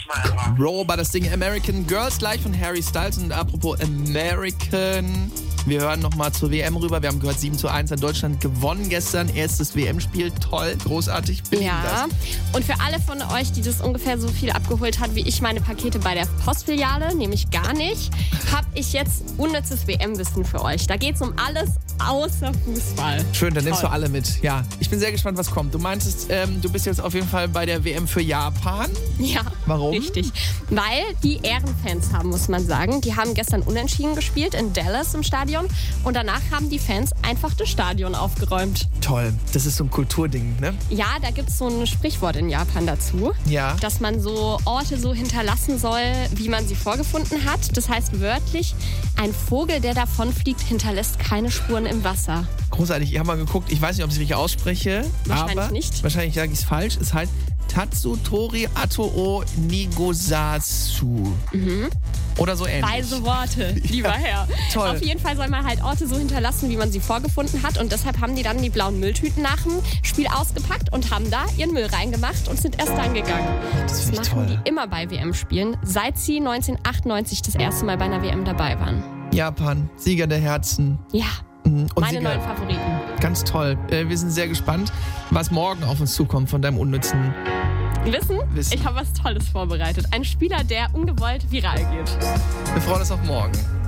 Bro, war das Ding American Girls gleich von Harry Styles. Und apropos American, wir hören nochmal zur WM rüber. Wir haben gehört, 7:1 hat Deutschland gewonnen gestern. Erstes WM-Spiel, toll, großartig. Ja, und für alle von euch, die das ungefähr so viel abgeholt hat wie ich meine Pakete bei der Postfiliale, nämlich gar nicht, habe ich jetzt unnützes WM-Wissen für euch. Da geht es um alles außer Fußball. Schön, dann nimmst du alle mit. Ja, ich bin sehr gespannt, was kommt. Du meintest, du bist jetzt auf jeden Fall bei der WM für Japan. Ja, warum? Richtig. Weil die Ehrenfans haben, muss man sagen. Die haben gestern unentschieden gespielt in Dallas im Stadion und danach haben die Fans einfach das Stadion aufgeräumt. Toll, das ist so ein Kulturding, ne? Ja, da gibt es so ein Sprichwort in Japan dazu, dass man so Orte so hinterlassen soll, wie man sie vorgefunden hat. Das heißt wörtlich, ein Vogel, der davonfliegt, hinterlässt keine Spuren im Wasser. Großartig, ich habe mal geguckt, ich weiß nicht, ob ich es richtig ausspreche. Wahrscheinlich nicht. Wahrscheinlich sage ich es falsch. Es heißt Tatsutori Atoo Nigosasu. Oder so ähnlich. Weise Worte, lieber Herr. Toll. Auf jeden Fall soll man halt Orte so hinterlassen, wie man sie vorgefunden hat. Und deshalb haben die dann die blauen Mülltüten nach dem Spiel ausgepackt und haben da ihren Müll reingemacht und sind erst dann gegangen. Das machen toll. Die immer bei WM-Spielen, seit sie 1998 das erste Mal bei einer WM dabei waren. Japan, Sieger der Herzen. Ja. Und meine neuen Favoriten. Ganz toll. Wir sind sehr gespannt, was morgen auf uns zukommt von deinem unnützen Wissen? Ich habe was Tolles vorbereitet. Ein Spieler, der ungewollt viral geht. Wir freuen uns auf morgen.